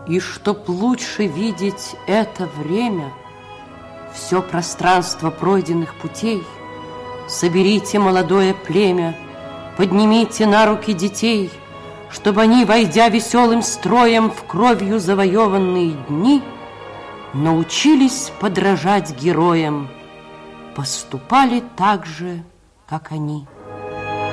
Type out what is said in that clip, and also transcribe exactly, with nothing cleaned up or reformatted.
И чтоб лучше видеть это время, все пространство пройденных путей, соберите молодое племя, поднимите на руки детей, чтобы они, войдя веселым строем в кровью завоеванные дни, научились подражать героям, поступали так же, как они.